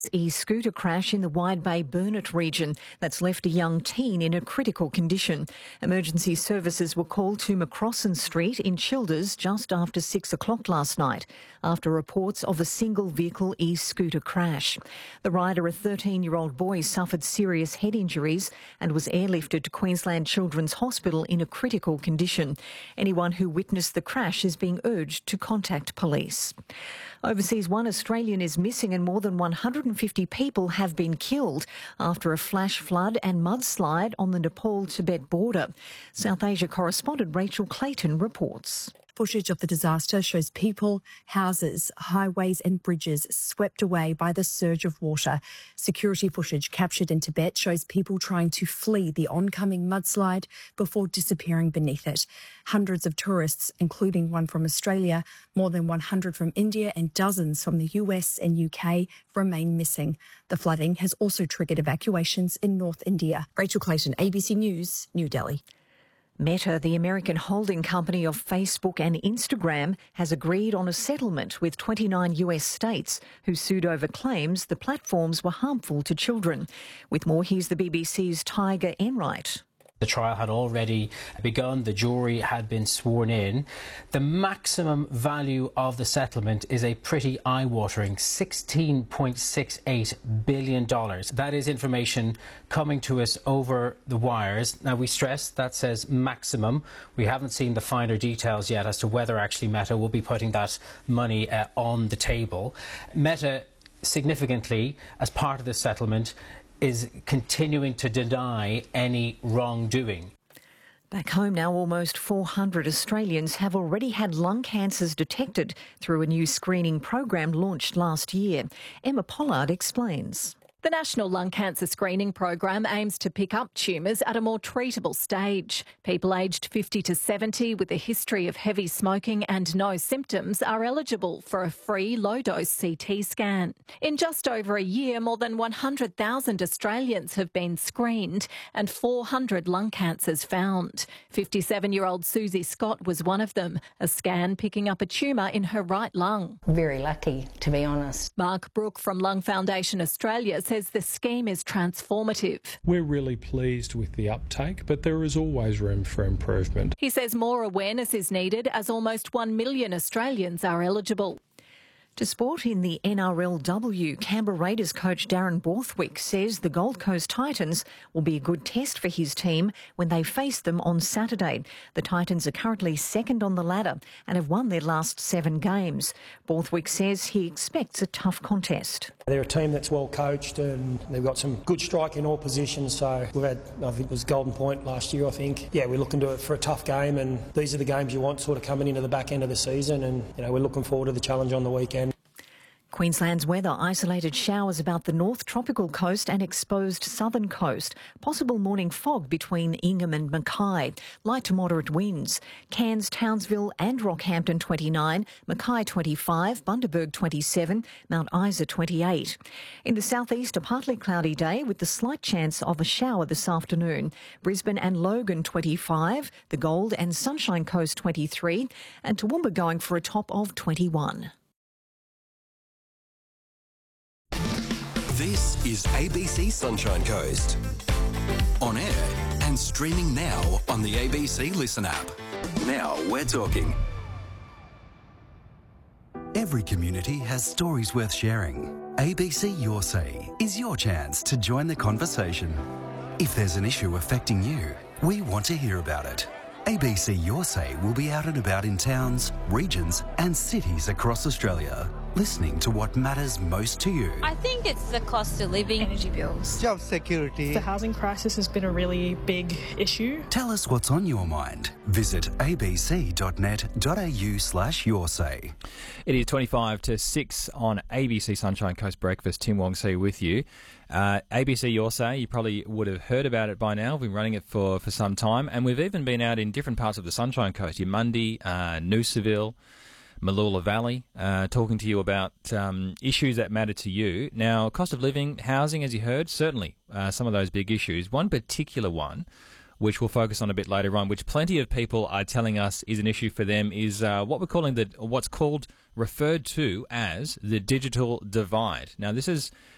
E-scooter crash in the Wide Bay Burnett region that's left a young teen in a critical condition. Emergency services were called to McCrossan Street in Childers just after 6 o'clock last night after reports of a single vehicle e-scooter crash. The rider, a 13-year-old boy, suffered serious head injuries and was airlifted to Queensland Children's Hospital in a critical condition. Anyone who witnessed the crash is being urged to contact police. Overseas, one Australian is missing and more than 150 people have been killed after a flash flood and mudslide on the Nepal-Tibet border. South Asia correspondent Rachel Clayton reports. Footage of the disaster shows people, houses, highways and bridges swept away by the surge of water. Security footage captured in Tibet shows people trying to flee the oncoming mudslide before disappearing beneath it. Hundreds of tourists, including one from Australia, more than 100 from India and dozens from the US and UK, remain missing. The flooding has also triggered evacuations in North India. Rachel Clayton, ABC News, New Delhi. Meta, the American holding company of Facebook and Instagram, has agreed on a settlement with 29 US states who sued over claims the platforms were harmful to children. With more, here's the BBC's Tiger Enright. The trial had already begun. The jury had been sworn in. The maximum value of the settlement is a pretty eye-watering $16.68 billion. That is information coming to us over the wires. Now, we stress that says maximum. We haven't seen the finer details yet as to whether actually Meta will be putting that money on the table. Meta, significantly, as part of the settlement, is continuing to deny any wrongdoing. Back home now, almost 400 Australians have already had lung cancers detected through a new screening program launched last year. Emma Pollard explains. The National Lung Cancer Screening Program aims to pick up tumours at a more treatable stage. People aged 50 to 70 with a history of heavy smoking and no symptoms are eligible for a free low-dose CT scan. In just over a year, more than 100,000 Australians have been screened and 400 lung cancers found. 57-year-old Susie Scott was one of them, a scan picking up a tumour in her right lung. Very lucky, to be honest. Mark Brook from Lung Foundation Australia says the scheme is transformative. We're really pleased with the uptake, but there is always room for improvement. He says more awareness is needed as almost 1 million Australians are eligible. To sport in the NRLW, Canberra Raiders coach Darren Borthwick says the Gold Coast Titans will be a good test for his team when they face them on Saturday. The Titans are currently second on the ladder and have won their last 7 games. Borthwick says he expects a tough contest. They're a team that's well coached and they've got some good strike in all positions. So we've had, I think it was Golden Point last year, I think. Yeah, we're looking to it for a tough game, and these are the games you want sort of coming into the back end of the season, and we're looking forward to the challenge on the weekend. Queensland's weather: isolated showers about the north tropical coast and exposed southern coast. Possible morning fog between Ingham and Mackay. Light to moderate winds. Cairns, Townsville and Rockhampton 29, Mackay 25, Bundaberg 27, Mount Isa 28. In the southeast, a partly cloudy day with the slight chance of a shower this afternoon. Brisbane and Logan 25, the Gold and Sunshine Coast 23, and Toowoomba going for a top of 21. This is ABC Sunshine Coast. On air and streaming now on the ABC Listen app. Now we're talking. Every community has stories worth sharing. ABC Your Say is your chance to join the conversation. If there's an issue affecting you, we want to hear about it. ABC Your Say will be out and about in towns, regions and cities across Australia, listening to what matters most to you. I think it's the cost of living. Energy bills. Job security. The housing crisis has been a really big issue. Tell us what's on your mind. Visit abc.net.au/yoursay. It is 25 to 6 on ABC Sunshine Coast Breakfast. Tim Wongsee with you. ABC Your Say, you probably would have heard about it by now. We've been running it for some time, and we've even been out in different parts of the Sunshine Coast. Yamundi, Noosaville, Malula Valley, talking to you about issues that matter to you. Now, cost of living, housing, as you heard, certainly some of those big issues. One particular one, which we'll focus on a bit later on, which plenty of people are telling us is an issue for them, is what we're calling what's referred to as the digital divide. Now, this is